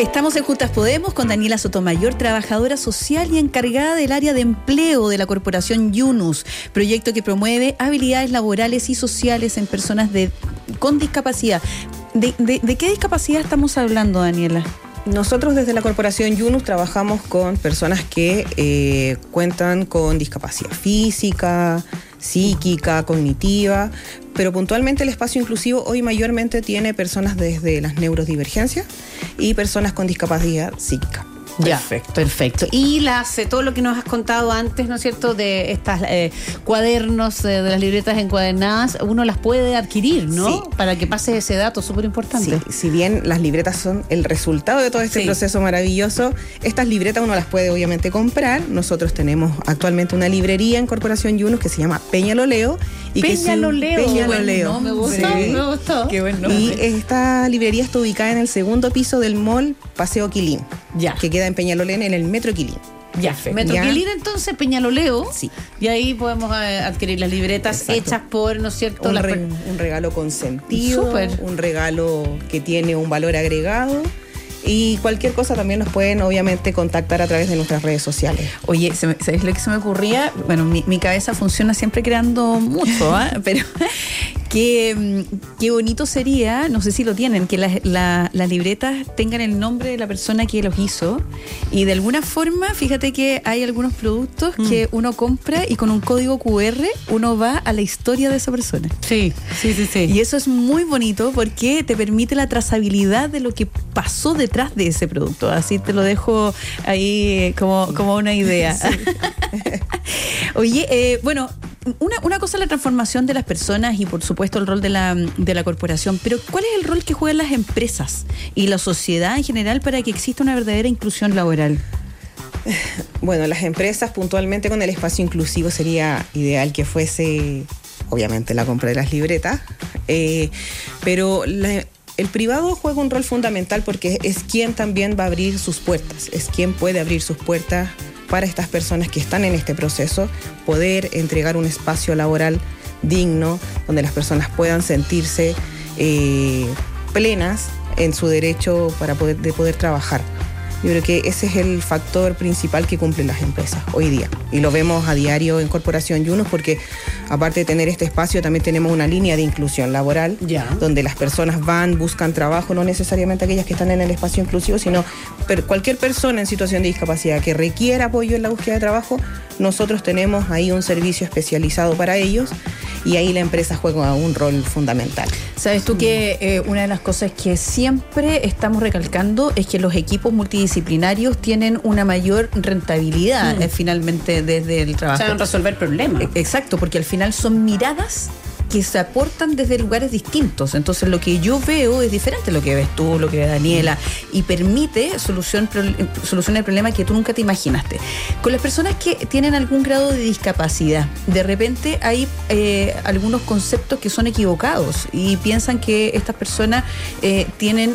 Estamos en Juntas Podemos con Daniela Sotomayor, trabajadora social y encargada del área de empleo de la Corporación Yunus, proyecto que promueve habilidades laborales y sociales en personas con discapacidad. ¿De qué discapacidad estamos hablando, Daniela? Nosotros desde la Corporación Yunus trabajamos con personas que cuentan con discapacidad física, psíquica, cognitiva, pero puntualmente el espacio inclusivo hoy mayormente tiene personas desde las neurodivergencias y personas con discapacidad psíquica. Ya, perfecto. Y todo lo que nos has contado antes, ¿no es cierto?, de estas cuadernos, de las libretas encuadernadas, uno las puede adquirir, ¿no? Sí. Para que pase ese dato súper importante. Sí, si bien las libretas son el resultado de todo este proceso maravilloso, estas libretas uno las puede obviamente comprar. Nosotros tenemos actualmente una librería en Corporación Yunus que se llama Peñaloleo. Peñaloleo. Me gustó, sí. Me gustó. Qué bueno. Y esta librería está ubicada en el segundo piso del mall Paseo Quilín, que queda en Peñalolén, en el Metro Quilín. Ya, Metro Quilín, entonces, Peñaloleo. Sí. Y ahí podemos adquirir las libretas hechas por, ¿no es cierto? Un regalo consentido. Súper. Un regalo que tiene un valor agregado. Y cualquier cosa también nos pueden, obviamente, contactar a través de nuestras redes sociales. Oye, ¿sabes lo que se me ocurría? Bueno, mi cabeza funciona siempre creando mucho, pero qué bonito sería, no sé si lo tienen, que las libretas tengan el nombre de la persona que los hizo. Y de alguna forma, fíjate que hay algunos productos que uno compra y con un código QR uno va a la historia de esa persona. Sí. Y eso es muy bonito porque te permite la trazabilidad de lo que pasó detrás de ese producto. Así te lo dejo ahí como una idea. Sí. Oye, bueno, una cosa es la transformación de las personas y por supuesto el rol de la corporación, pero ¿cuál es el rol que juegan las empresas y la sociedad en general para que exista una verdadera inclusión laboral? Bueno, las empresas puntualmente con el espacio inclusivo sería ideal que fuese, obviamente, la compra de las libretas, pero el privado juega un rol fundamental porque es quien también va a abrir sus puertas, es quien puede abrir sus puertas para estas personas que están en este proceso, poder entregar un espacio laboral digno, donde las personas puedan sentirse plenas en su derecho de poder trabajar. Yo creo que ese es el factor principal que cumplen las empresas hoy día. Y lo vemos a diario en Corporación Yunus porque aparte de tener este espacio también tenemos una línea de inclusión laboral donde las personas van, buscan trabajo, no necesariamente aquellas que están en el espacio inclusivo, sino cualquier persona en situación de discapacidad que requiera apoyo en la búsqueda de trabajo, nosotros tenemos ahí un servicio especializado para ellos y ahí la empresa juega un rol fundamental. ¿Sabes tú que una de las cosas que siempre estamos recalcando es que los equipos multidisciplinarios tienen una mayor rentabilidad finalmente desde el trabajo? Saben resolver problemas. Exacto, porque al final son miradas que se aportan desde lugares distintos. Entonces lo que yo veo es diferente a lo que ves tú, lo que ve Daniela, y permite solucionar el problema que tú nunca te imaginaste. Con las personas que tienen algún grado de discapacidad, de repente hay algunos conceptos que son equivocados y piensan que estas personas tienen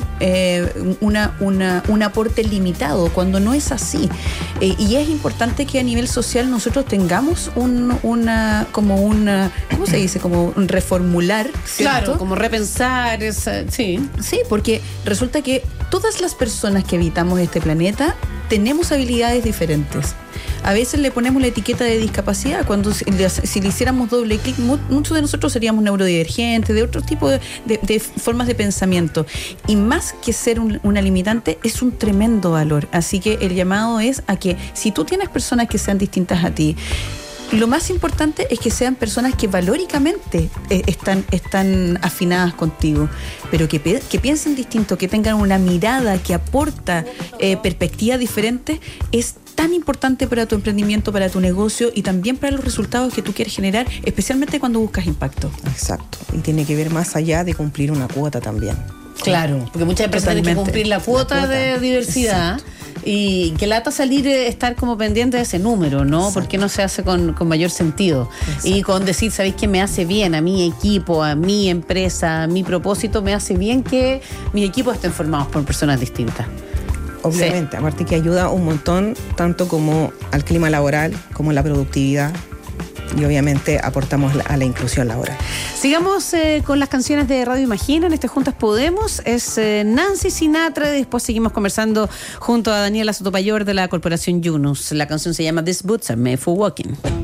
un aporte limitado, cuando no es así. Y es importante que a nivel social nosotros tengamos ¿cómo se dice? Como un reformular, ¿cierto? Claro, como repensar, sí, porque resulta que todas las personas que habitamos este planeta tenemos habilidades diferentes. A veces le ponemos la etiqueta de discapacidad cuando si le hiciéramos doble clic, muchos de nosotros seríamos neurodivergentes, de otro tipo de formas de pensamiento. Y más que ser una limitante, es un tremendo valor. Así que el llamado es a que si tú tienes personas que sean distintas a ti, lo más importante es que sean personas que valóricamente están afinadas contigo, pero que piensen distinto, que tengan una mirada que aporta perspectivas diferentes. Es tan importante para tu emprendimiento, para tu negocio y también para los resultados que tú quieres generar, especialmente cuando buscas impacto. Exacto, y tiene que ver más allá de cumplir una cuota también. Claro, porque muchas empresas tienen que cumplir la cuota de diversidad. Exacto. Y que lata salir estar como pendiente de ese número, ¿no? Exacto. Porque no se hace con mayor sentido. Exacto. Y con decir, ¿sabéis qué me hace bien a mi equipo, a mi empresa, a mi propósito? Me hace bien que mis equipos estén formados por personas distintas. Obviamente, aparte que ayuda un montón, tanto como al clima laboral, como a la productividad. y obviamente aportamos a la inclusión laboral. Sigamos con las canciones de Radio Imagina en este Juntas Podemos. Es Nancy Sinatra. Después seguimos conversando junto a Daniela Sotomayor de la Corporación Yunus. La canción se llama These Boots Are Made for Walking.